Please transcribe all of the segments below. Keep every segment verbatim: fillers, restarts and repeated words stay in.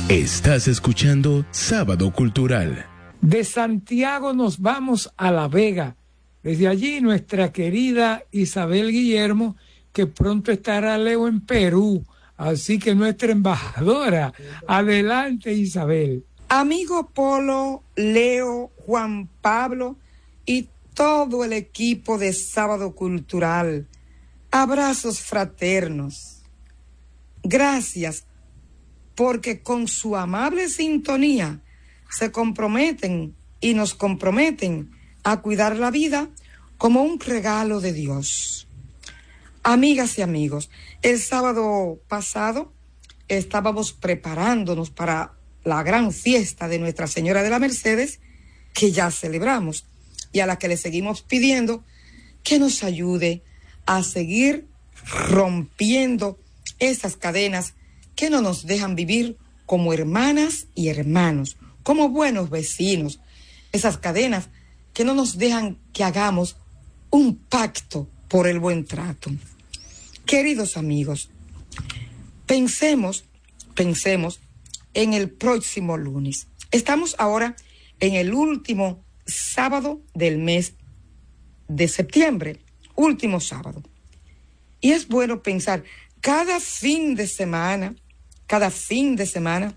Estás escuchando Sábado Cultural. De Santiago nos vamos a La Vega. Desde allí nuestra querida Isabel Guillermo, que pronto estará, Leo, en Perú. Así que nuestra embajadora. Adelante, Isabel. Amigo Polo, Leo, Juan Pablo y todo el equipo de Sábado Cultural. Abrazos fraternos. Gracias, porque con su amable sintonía se comprometen y nos comprometen a cuidar la vida como un regalo de Dios. Amigas y amigos, el sábado pasado estábamos preparándonos para la gran fiesta de Nuestra Señora de la Mercedes, que ya celebramos y a la que le seguimos pidiendo que nos ayude a seguir rompiendo esas cadenas que no nos dejan vivir como hermanas y hermanos, como buenos vecinos, esas cadenas que no nos dejan que hagamos un pacto por el buen trato. Queridos amigos, pensemos, pensemos en el próximo lunes. Estamos ahora en el último sábado del mes de septiembre, último sábado. Y es bueno pensar, cada fin de semana, cada fin de semana,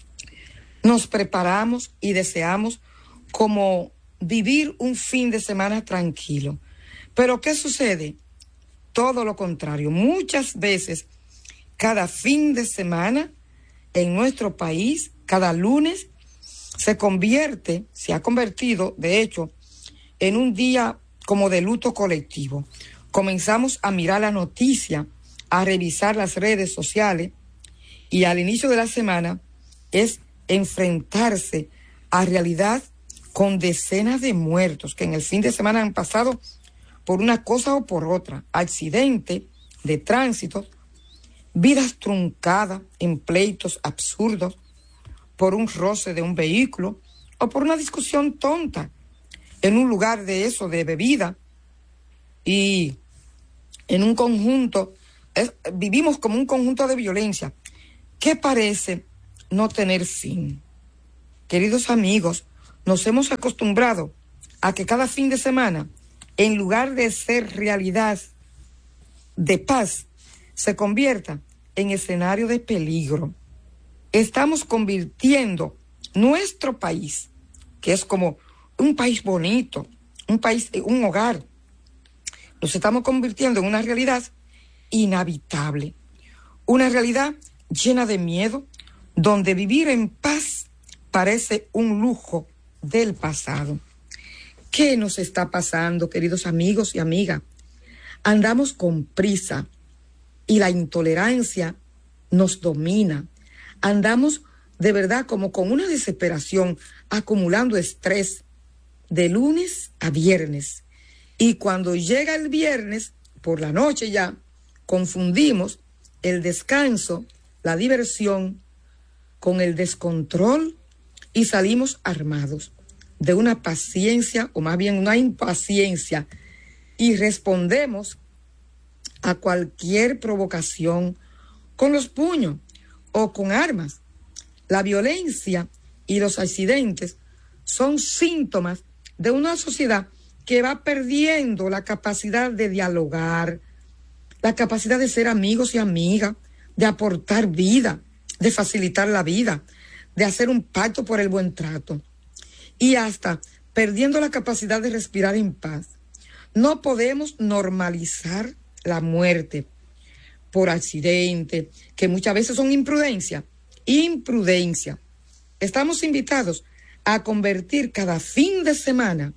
nos preparamos y deseamos como vivir un fin de semana tranquilo. Pero ¿qué sucede? Todo lo contrario. Muchas veces, cada fin de semana, en nuestro país, cada lunes, se convierte, se ha convertido, de hecho, en un día como de luto colectivo. Comenzamos a mirar la noticia, a revisar las redes sociales, y al inicio de la semana es enfrentarse a realidad con decenas de muertos que en el fin de semana han pasado por una cosa o por otra, accidente de tránsito, vidas truncadas en pleitos absurdos, por un roce de un vehículo o por una discusión tonta en un lugar de eso, de bebida, y en un conjunto, es, vivimos como un conjunto de violencia que parece no tener fin. Queridos amigos, nos hemos acostumbrado a que cada fin de semana, en lugar de ser realidad de paz, se convierta en escenario de peligro. Estamos convirtiendo nuestro país, que es como un país bonito, un país, un hogar, nos estamos convirtiendo en una realidad inhabitable, una realidad llena de miedo, donde vivir en paz parece un lujo del pasado. ¿Qué nos está pasando, queridos amigos y amigas? Andamos con prisa y la intolerancia nos domina. Andamos de verdad como con una desesperación, acumulando estrés de lunes a viernes. Y cuando llega el viernes, por la noche ya, confundimos el descanso, la diversión, con el descontrol y salimos armados de una paciencia, o más bien una impaciencia, y respondemos a cualquier provocación con los puños o con armas. La violencia y los accidentes son síntomas de una sociedad que va perdiendo la capacidad de dialogar, la capacidad de ser amigos y amigas, de aportar vida, de facilitar la vida, de hacer un pacto por el buen trato, y hasta perdiendo la capacidad de respirar en paz. No podemos normalizar la muerte por accidente, que muchas veces son imprudencia, imprudencia. Estamos invitados a convertir cada fin de semana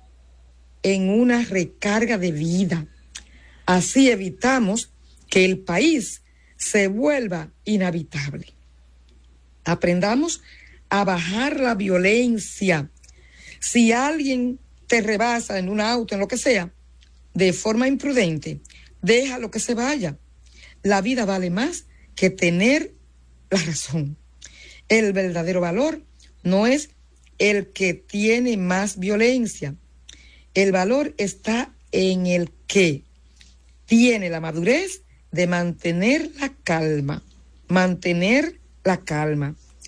en una recarga de vida. Así evitamos que el país se vuelva inhabitable. Aprendamos a bajar la violencia. Si alguien te rebasa en un auto, en lo que sea, de forma imprudente, déjalo que se vaya. La vida vale más que tener la razón. El verdadero valor no es el que tiene más violencia. El valor está en el que tiene la madurez de mantener la calma, mantener la calma.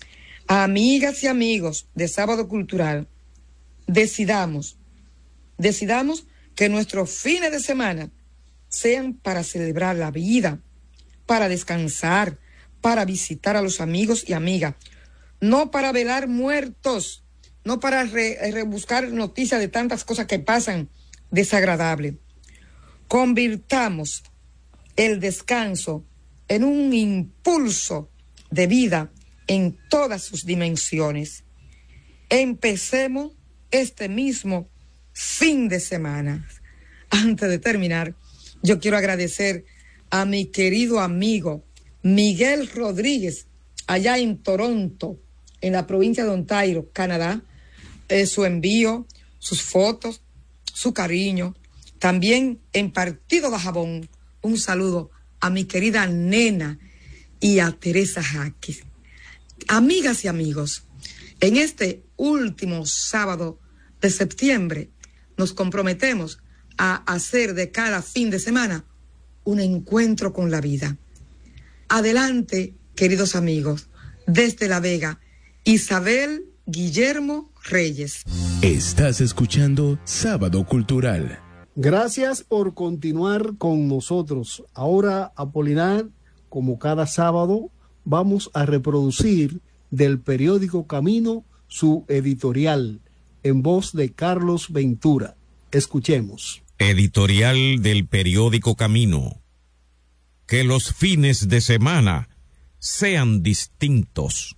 Amigas y amigos de Sábado Cultural, decidamos, decidamos que nuestros fines de semana sean para celebrar la vida, para descansar, para visitar a los amigos y amigas, no para velar muertos, no para re, re buscar noticias de tantas cosas que pasan desagradables. Convirtamos el descanso en un impulso de vida en todas sus dimensiones. Empecemos este mismo fin de semana. Antes de terminar, yo quiero agradecer a mi querido amigo Miguel Rodríguez, allá en Toronto, en la provincia de Ontario, Canadá, eh, su envío, sus fotos, su cariño. También en Partido de Jabón, un saludo a mi querida nena y a Teresa Jaques. Amigas y amigos, en este último sábado de septiembre nos comprometemos a hacer de cada fin de semana un encuentro con la vida. Adelante, queridos amigos, desde La Vega, Isabel Guillermo Reyes. Estás escuchando Sábado Cultural. Gracias por continuar con nosotros. Ahora, Apolinar, como cada sábado, vamos a reproducir del periódico Camino su editorial en voz de Carlos Ventura. Escuchemos. Editorial del periódico Camino. Que los fines de semana sean distintos.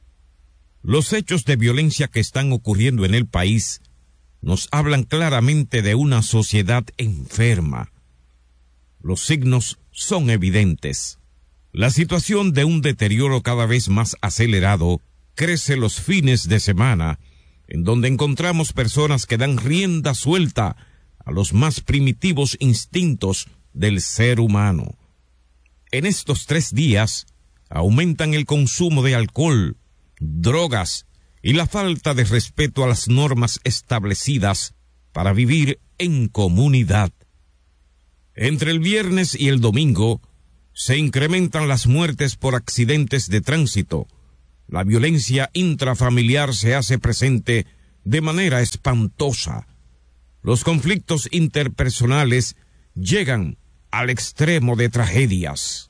Los hechos de violencia que están ocurriendo en el país nos hablan claramente de una sociedad enferma. Los signos son evidentes. La situación de un deterioro cada vez más acelerado crece los fines de semana, en donde encontramos personas que dan rienda suelta a los más primitivos instintos del ser humano. En estos tres días aumentan el consumo de alcohol, drogas y la falta de respeto a las normas establecidas para vivir en comunidad. Entre el viernes y el domingo se incrementan las muertes por accidentes de tránsito. La violencia intrafamiliar se hace presente de manera espantosa. Los conflictos interpersonales llegan al extremo de tragedias.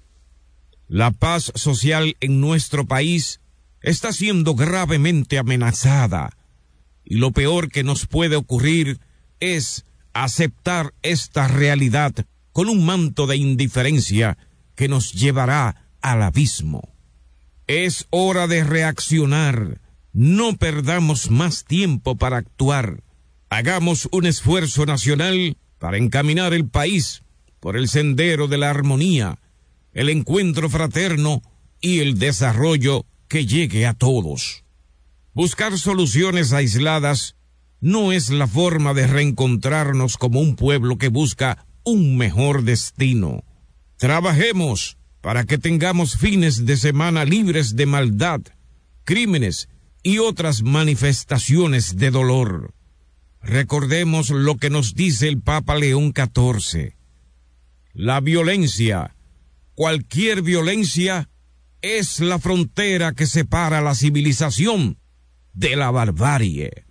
La paz social en nuestro país está siendo gravemente amenazada, y lo peor que nos puede ocurrir es aceptar esta realidad con un manto de indiferencia que nos llevará al abismo. Es hora de reaccionar. No perdamos más tiempo para actuar. Hagamos un esfuerzo nacional para encaminar el país por el sendero de la armonía, el encuentro fraterno y el desarrollo que llegue a todos. Buscar soluciones aisladas no es la forma de reencontrarnos como un pueblo que busca un mejor destino. Trabajemos para que tengamos fines de semana libres de maldad, crímenes y otras manifestaciones de dolor. Recordemos lo que nos dice el Papa León catorce. La violencia, cualquier violencia, es la frontera que separa la civilización de la barbarie.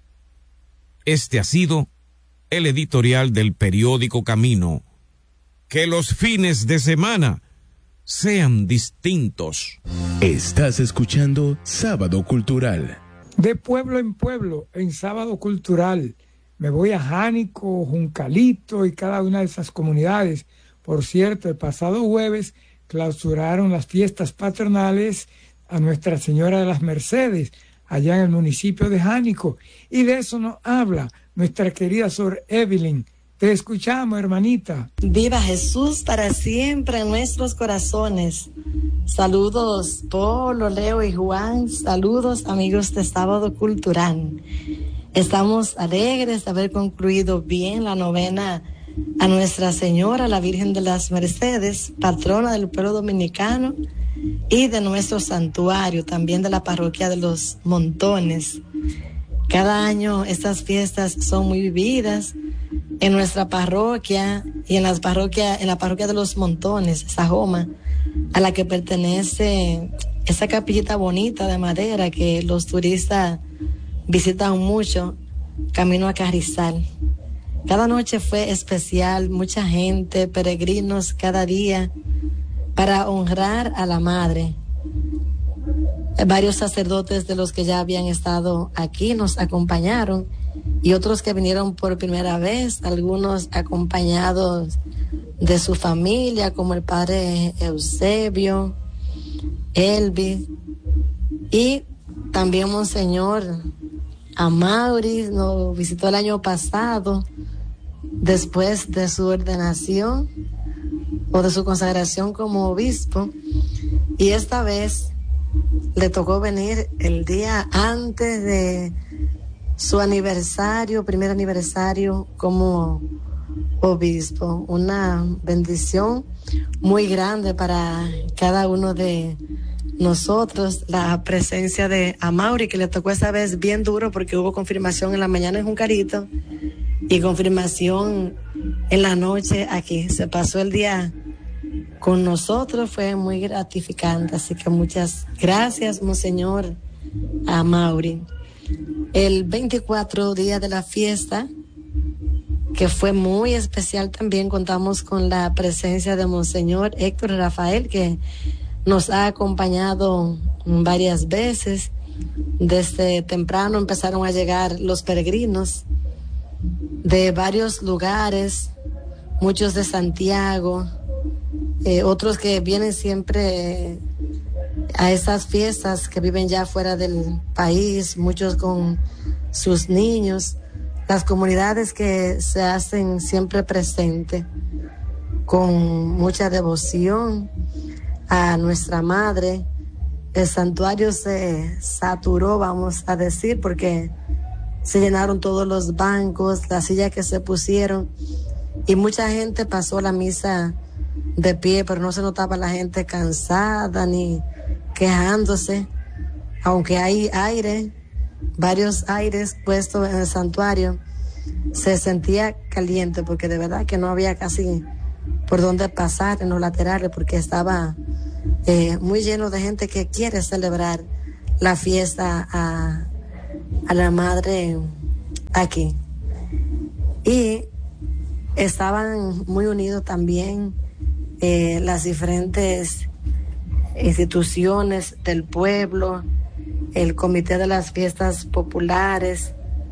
Este ha sido el editorial del periódico Camino. Que los fines de semana sean distintos. Estás escuchando Sábado Cultural. De pueblo en pueblo, en Sábado Cultural, me voy a Jánico, Juncalito y cada una de esas comunidades. Por cierto, el pasado jueves clausuraron las fiestas patronales a Nuestra Señora de las Mercedes, allá en el municipio de Jánico. Y de eso nos habla nuestra querida Sor Evelyn. Te escuchamos, hermanita. Viva Jesús para siempre en nuestros corazones. Saludos, Polo, Leo y Juan. Saludos, amigos de Sábado Cultural. Estamos alegres de haber concluido bien la novena a Nuestra Señora, la Virgen de las Mercedes, patrona del pueblo dominicano y de nuestro santuario, también de la parroquia de los Montones. Cada año estas fiestas son muy vividas en nuestra parroquia y en las parroquias, en la parroquia de los Montones, Sajoma, a la que pertenece esa capillita bonita de madera que los turistas visitan mucho, camino a Carrizal. Cada noche fue especial, mucha gente, peregrinos cada día, para honrar a la Madre. Varios sacerdotes de los que ya habían estado aquí nos acompañaron y otros que vinieron por primera vez, algunos acompañados de su familia, como el padre Eusebio, Elvis, y también Monseñor Amaury nos visitó el año pasado después de su ordenación o de su consagración como obispo, y esta vez le tocó venir el día antes de su aniversario, primer aniversario como obispo. Una bendición muy grande para cada uno de nosotros, la presencia de Amaury, que le tocó esta vez bien duro porque hubo confirmación en la mañana en Juncarito y confirmación en la noche aquí. Se pasó el día con nosotros, fue muy gratificante, así que muchas gracias, Monseñor Amaury. El veinticuatro día de la fiesta, que fue muy especial también, contamos con la presencia de Monseñor Héctor Rafael, que nos ha acompañado varias veces. Desde temprano empezaron a llegar los peregrinos de varios lugares, muchos de Santiago, eh, otros que vienen siempre a esas fiestas, que viven ya fuera del país, muchos con sus niños, las comunidades que se hacen siempre presentes con mucha devoción a nuestra Madre. El santuario se saturó, vamos a decir, porque se llenaron todos los bancos, las sillas que se pusieron, y mucha gente pasó la misa de pie, pero no se notaba la gente cansada ni quejándose, aunque hay aire, varios aires puestos en el santuario. Se sentía caliente porque de verdad que no había casi por dónde pasar en los laterales, porque estaba eh, muy lleno de gente que quiere celebrar la fiesta a, a la Madre aquí. Y estaban muy unidos también eh, las diferentes instituciones del pueblo, el Comité de las Fiestas Populares,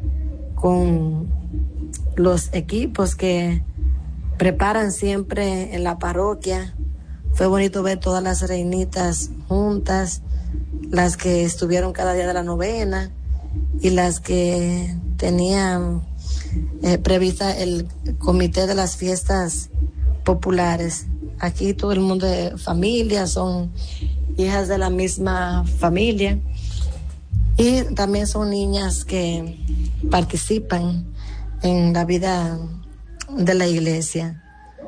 con los equipos que preparan siempre en la parroquia. Fue bonito ver todas las reinitas juntas, las que estuvieron cada día de la novena y las que tenían eh, prevista el Comité de las Fiestas Populares. Aquí todo el mundo de familia, son hijas de la misma familia, y también son niñas que participan en la vida de la iglesia.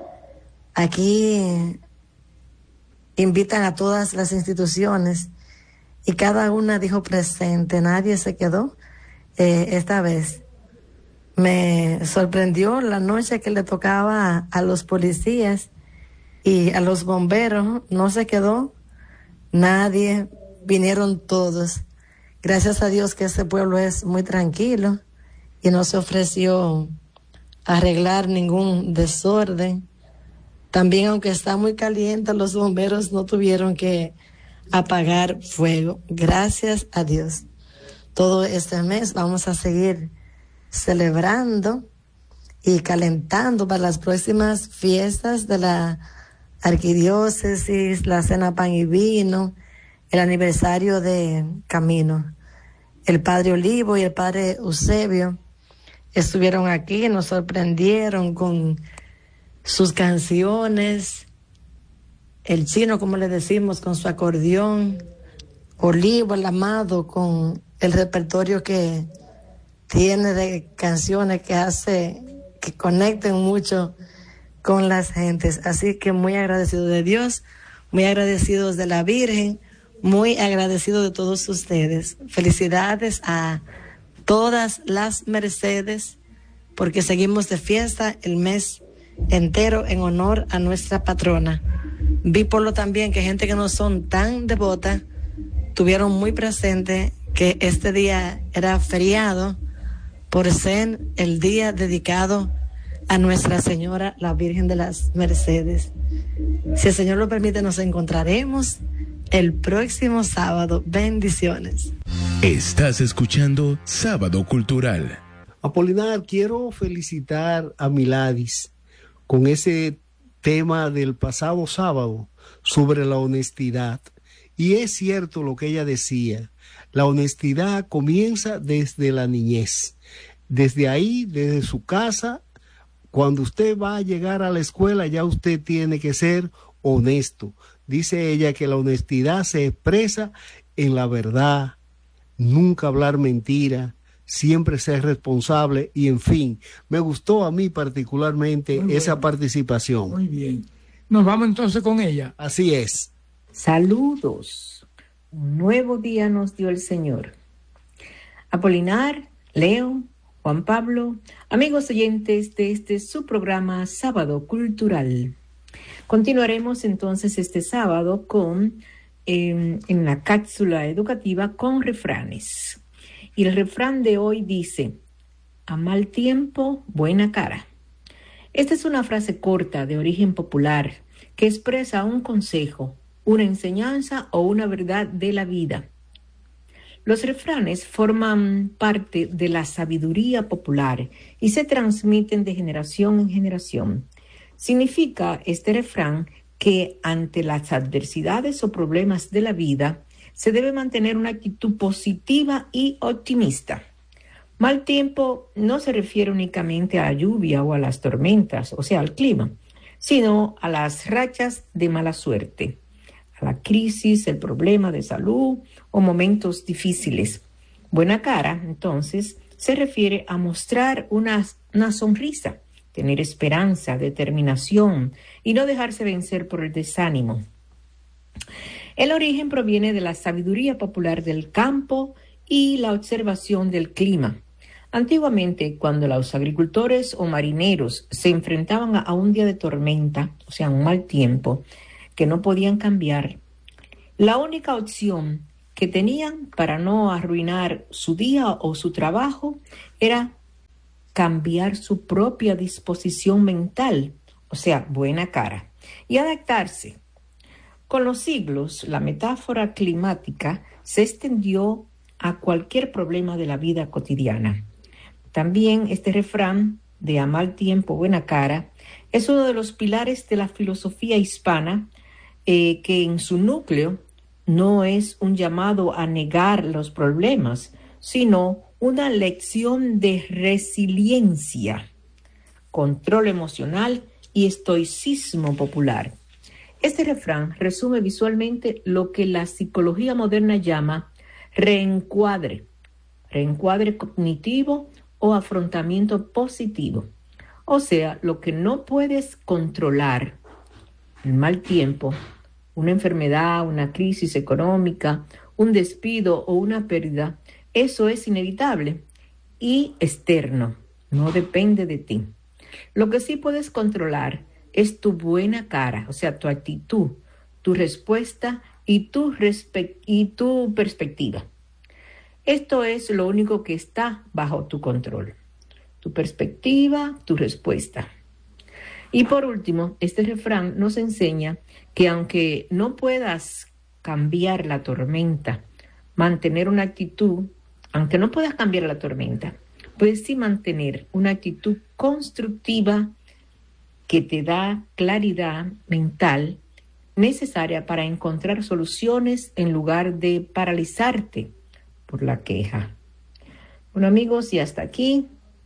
Aquí invitan a todas las instituciones y cada una dijo presente, nadie se quedó eh, esta vez. Me sorprendió la noche que le tocaba a los policías y a los bomberos, no se quedó nadie, vinieron todos. Gracias a Dios que ese pueblo es muy tranquilo y no se ofreció arreglar ningún desorden. También, aunque está muy caliente, los bomberos no tuvieron que apagar fuego. Gracias a Dios. Todo este mes vamos a seguir celebrando y calentando para las próximas fiestas de la arquidiócesis, la cena pan y vino, el aniversario de Camino. El padre Olivo y el padre Eusebio estuvieron aquí, nos sorprendieron con sus canciones, el chino, como le decimos, con su acordeón, Olivo, el amado, con el repertorio que tiene de canciones que hace que conecten mucho con las gentes. Así que muy agradecido de Dios, muy agradecidos de la Virgen, muy agradecido de todos ustedes. Felicidades a todas las Mercedes, porque seguimos de fiesta el mes entero en honor a nuestra patrona. Vi por lo también que gente que no son tan devotas tuvieron muy presente que este día era feriado por ser el día dedicado a Nuestra Señora, la Virgen de las Mercedes. Si el Señor lo permite, nos encontraremos el próximo sábado. Bendiciones. Estás escuchando Sábado Cultural. Apolinar, quiero felicitar a Miladis con ese tema del pasado sábado sobre la honestidad. Y es cierto lo que ella decía, la honestidad comienza desde la niñez. Desde ahí, desde su casa, cuando usted va a llegar a la escuela, ya usted tiene que ser honesto. Dice ella que la honestidad se expresa en la verdad, nunca hablar mentira, siempre ser responsable y, en fin, me gustó a mí particularmente Muy esa bueno. participación. Muy bien. Nos vamos entonces con ella. Así es. Saludos. Un nuevo día nos dio el Señor. Apolinar, Leo, Juan Pablo, amigos oyentes de este su programa Sábado Cultural. Continuaremos entonces este sábado con eh, en la cápsula educativa con refranes. Y el refrán de hoy dice: a mal tiempo, buena cara. Esta es una frase corta de origen popular que expresa un consejo, una enseñanza o una verdad de la vida. Los refranes forman parte de la sabiduría popular y se transmiten de generación en generación. Significa este refrán que ante las adversidades o problemas de la vida se debe mantener una actitud positiva y optimista. Mal tiempo no se refiere únicamente a la lluvia o a las tormentas, o sea, al clima, sino a las rachas de mala suerte, a la crisis, el problema de salud o momentos difíciles. Buena cara, entonces, se refiere a mostrar una, una sonrisa, tener esperanza, determinación y no dejarse vencer por el desánimo. El origen proviene de la sabiduría popular del campo y la observación del clima. Antiguamente, cuando los agricultores o marineros se enfrentaban a un día de tormenta, o sea, un mal tiempo, que no podían cambiar, la única opción que tenían para no arruinar su día o su trabajo era cambiar su propia disposición mental, o sea, buena cara, y adaptarse. Con los siglos, la metáfora climática se extendió a cualquier problema de la vida cotidiana. También este refrán de a mal tiempo, buena cara, es uno de los pilares de la filosofía hispana, eh, que en su núcleo no es un llamado a negar los problemas, sino una lección de resiliencia, control emocional y estoicismo popular. Este refrán resume visualmente lo que la psicología moderna llama reencuadre, reencuadre cognitivo o afrontamiento positivo. O sea, lo que no puedes controlar, el mal tiempo, una enfermedad, una crisis económica, un despido o una pérdida, eso es inevitable y externo, no depende de ti. Lo que sí puedes controlar es tu buena cara, o sea, tu actitud, tu respuesta y tu, respe- y tu perspectiva. Esto es lo único que está bajo tu control. Tu perspectiva, tu respuesta. Y por último, este refrán nos enseña que aunque no puedas cambiar la tormenta, mantener una actitud, aunque no puedas cambiar la tormenta, puedes sí mantener una actitud constructiva que te da claridad mental necesaria para encontrar soluciones en lugar de paralizarte por la queja. Bueno, amigos, y hasta aquí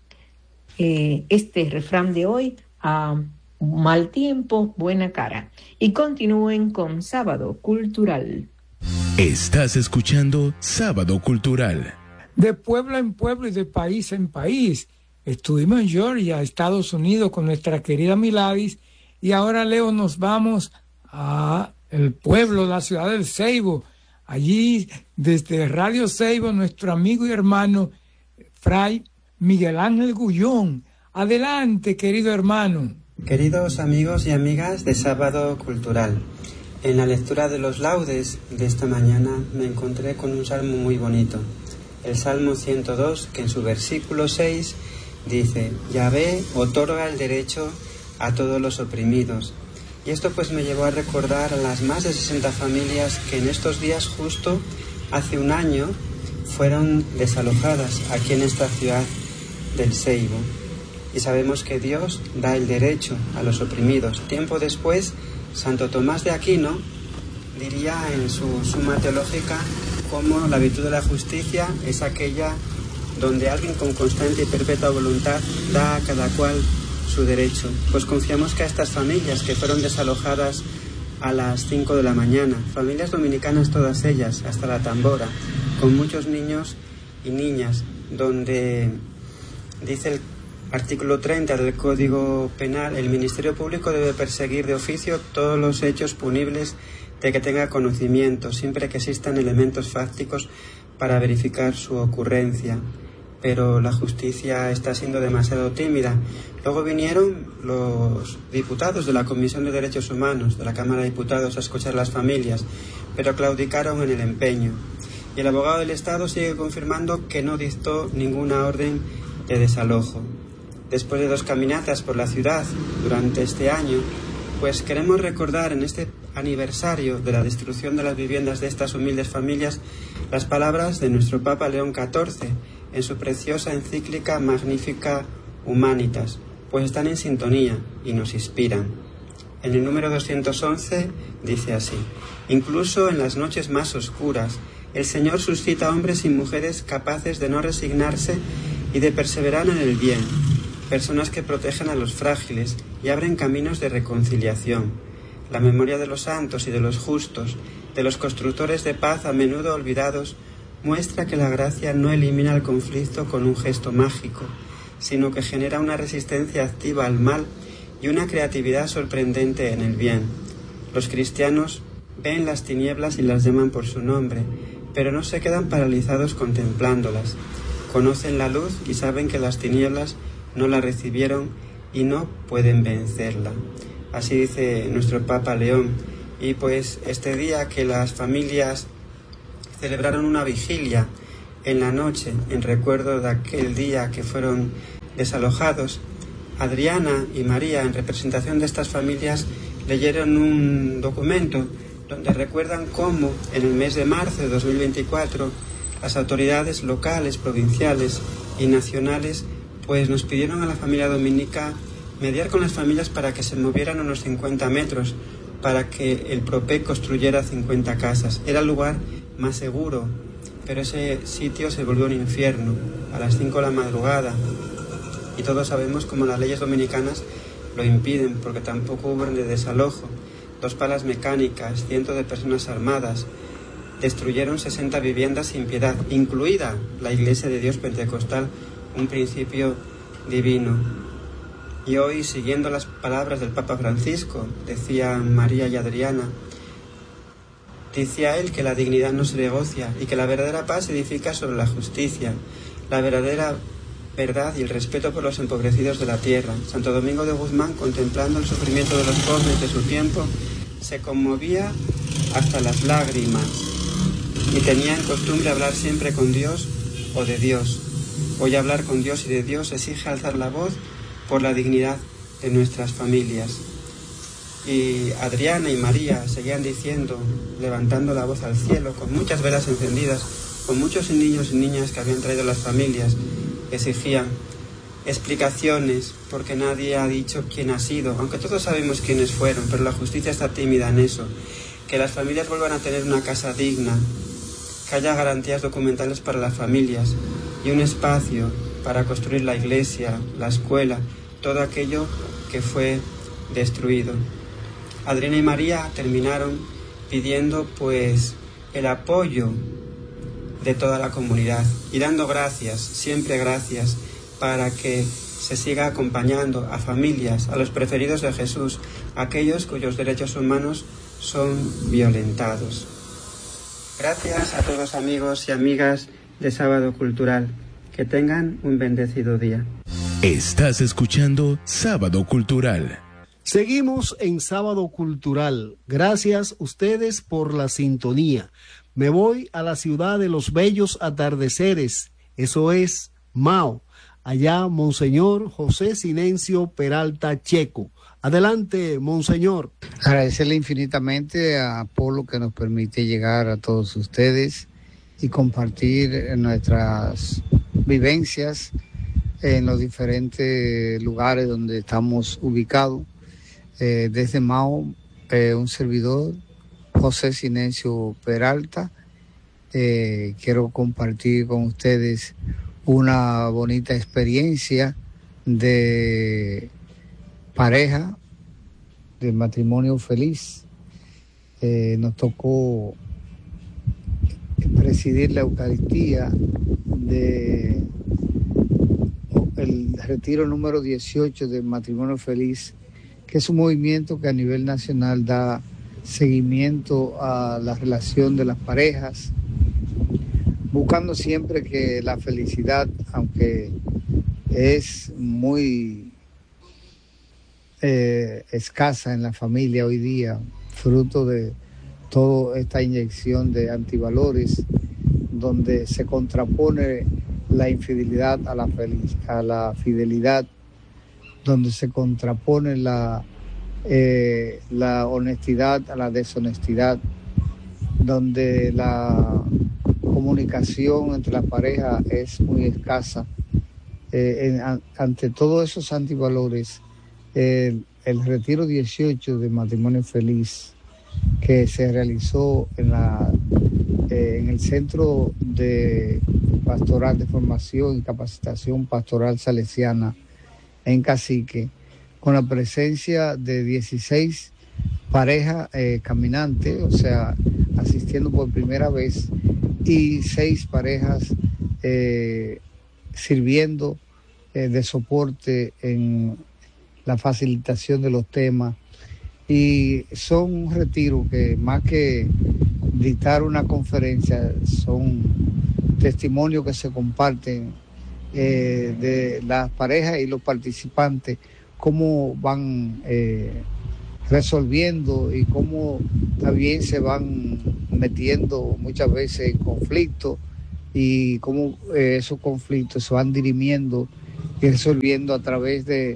eh, este refrán de hoy, a mal tiempo, buena cara. Y continúen con Sábado Cultural. Estás escuchando Sábado Cultural. De pueblo en pueblo y de país en país. Estuvimos en Georgia, Estados Unidos, con nuestra querida Miladis, y ahora, Leo, nos vamos a el pueblo, la ciudad del Ceibo. Allí, desde Radio Ceibo, nuestro amigo y hermano, Fray Miguel Ángel Gullón. Adelante, querido hermano. Queridos amigos y amigas de Sábado Cultural, En la lectura de los laudes de esta mañana me encontré con un salmo muy bonito, el Salmo ciento dos, que en su versículo seis dice: Yahvé otorga el derecho a todos los oprimidos. Y esto pues me llevó a recordar a las más de sesenta familias que en estos días, justo hace un año, fueron desalojadas aquí en esta ciudad del Seibo. Y sabemos que Dios da el derecho a los oprimidos. Tiempo después, Santo Tomás de Aquino diría en su Suma Teológica cómo la virtud de la justicia es aquella donde alguien con constante y perpetua voluntad da a cada cual su derecho. Pues confiamos que a estas familias que fueron desalojadas a las cinco de la mañana, familias dominicanas todas ellas, hasta la Tambora, con muchos niños y niñas, donde dice el artículo treinta del Código Penal: el Ministerio Público debe perseguir de oficio todos los hechos punibles de que tenga conocimiento, siempre que existan elementos fácticos para verificar su ocurrencia. Pero la justicia está siendo demasiado tímida. Luego vinieron los diputados de la Comisión de Derechos Humanos de la Cámara de Diputados a escuchar a las familias, pero claudicaron en el empeño. Y el abogado del Estado sigue confirmando que no dictó ninguna orden de desalojo. Después de dos caminatas por la ciudad durante este año, pues queremos recordar en este aniversario de la destrucción de las viviendas de estas humildes familias las palabras de nuestro Papa León catorce en su preciosa encíclica Magnificat Humanitas, pues están en sintonía y nos inspiran. En el número doscientos once dice así: incluso en las noches más oscuras, el Señor suscita hombres y mujeres capaces de no resignarse y de perseverar en el bien, personas que protegen a los frágiles y abren caminos de reconciliación. La memoria de los santos y de los justos, de los constructores de paz a menudo olvidados, muestra que la gracia no elimina el conflicto con un gesto mágico, sino que genera una resistencia activa al mal y una creatividad sorprendente en el bien. Los cristianos ven las tinieblas y las llaman por su nombre, pero no se quedan paralizados contemplándolas. Conocen la luz y saben que las tinieblas no la recibieron y no pueden vencerla. Así dice nuestro Papa León. Y pues este día que las familias celebraron una vigilia en la noche en recuerdo de aquel día que fueron desalojados, Adriana y María, en representación de estas familias, leyeron un documento donde recuerdan cómo en el mes de marzo de dos mil veinticuatro las autoridades locales, provinciales y nacionales pues nos pidieron a la familia dominica mediar con las familias para que se movieran unos cincuenta metros, para que el Propec construyera cincuenta casas. Era el lugar más seguro, pero ese sitio se volvió un infierno a las cinco de la madrugada. Y todos sabemos cómo las leyes dominicanas lo impiden, porque tampoco hubo orden de desalojo. Dos palas mecánicas, cientos de personas armadas, destruyeron sesenta viviendas sin piedad, incluida la Iglesia de Dios Pentecostal, un principio divino. Y hoy, siguiendo las palabras del Papa Francisco, decían María y Adriana, decía él que la dignidad no se negocia y que la verdadera paz se edifica sobre la justicia, la verdadera verdad y el respeto por los empobrecidos de la tierra. Santo Domingo de Guzmán, contemplando el sufrimiento de los pobres de su tiempo, se conmovía hasta las lágrimas y tenía en costumbre hablar siempre con Dios o de Dios. Hoy hablar con Dios y de Dios exige alzar la voz por la dignidad de nuestras familias. Y Adriana y María seguían diciendo, levantando la voz al cielo, con muchas velas encendidas, con muchos niños y niñas que habían traído las familias, exigían explicaciones, porque nadie ha dicho quién ha sido, aunque todos sabemos quiénes fueron, pero la justicia está tímida en eso. Que las familias vuelvan a tener una casa digna, que haya garantías documentales para las familias y un espacio para construir la iglesia, la escuela, todo aquello que fue destruido. Adriana y María terminaron pidiendo pues el apoyo de toda la comunidad y dando gracias, siempre gracias, para que se siga acompañando a familias, a los preferidos de Jesús, aquellos cuyos derechos humanos son violentados. Gracias a todos amigos y amigas de Sábado Cultural. Que tengan un bendecido día. Estás escuchando Sábado Cultural. Seguimos en Sábado Cultural. Gracias a ustedes por la sintonía. Me voy a la ciudad de los bellos atardeceres, eso es Mao. Allá, Monseñor José Sinencio Peralta Checo. Adelante, Monseñor. Agradecerle infinitamente a Apolo que nos permite llegar a todos ustedes y compartir nuestras vivencias en los diferentes lugares donde estamos ubicados. Eh, desde Mao, eh, un servidor, José Sinencio Peralta, eh, quiero compartir con ustedes una bonita experiencia de pareja, de matrimonio feliz. Eh, nos tocó presidir la Eucaristía de el retiro número dieciocho de Matrimonio Feliz, que es un movimiento que a nivel nacional da seguimiento a la relación de las parejas, buscando siempre que la felicidad, aunque es muy eh, escasa en la familia hoy día, fruto de toda esta inyección de antivalores, donde se contrapone la infidelidad a la, feliz, a la fidelidad, donde se contrapone la, eh, la honestidad a la deshonestidad, donde la comunicación entre la pareja es muy escasa. Eh, en, a, ante todos esos antivalores, eh, el retiro dieciocho de Matrimonio Feliz, que se realizó en, la, eh, en el Centro de Pastoral de Formación y Capacitación Pastoral Salesiana en Cacique, con la presencia de dieciséis parejas eh, caminantes, o sea, asistiendo por primera vez, y seis parejas eh, sirviendo eh, de soporte en la facilitación de los temas. Y son un retiro que más que dictar una conferencia, son testimonios que se comparten eh, de las parejas y los participantes, cómo van eh, resolviendo y cómo también se van metiendo muchas veces en conflictos y cómo eh, esos conflictos se van dirimiendo y resolviendo a través de,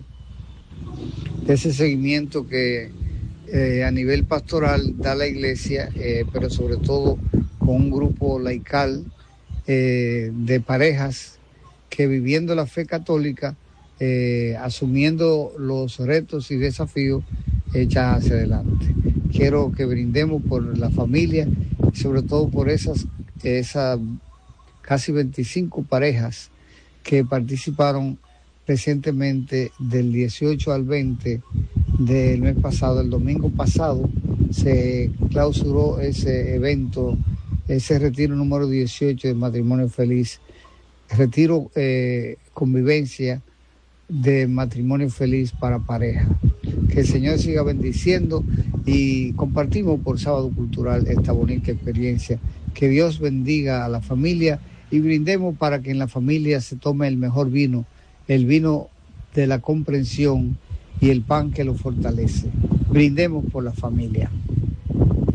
de ese seguimiento que eh, a nivel pastoral da la iglesia, eh, pero sobre todo con un grupo laical eh, de parejas que viviendo la fe católica, eh, asumiendo los retos y desafíos, echas hacia adelante. Quiero que brindemos por la familia y sobre todo por esas, esas casi veinticinco parejas que participaron recientemente del dieciocho al veinte del mes pasado. El domingo pasado se clausuró ese evento, ese retiro número dieciocho de Matrimonio Feliz, retiro eh, convivencia de matrimonio feliz para pareja. Que el Señor siga bendiciendo y compartimos por Sábado Cultural esta bonita experiencia. Que Dios bendiga a la familia y brindemos para que en la familia se tome el mejor vino, el vino de la comprensión y el pan que lo fortalece. Brindemos por la familia.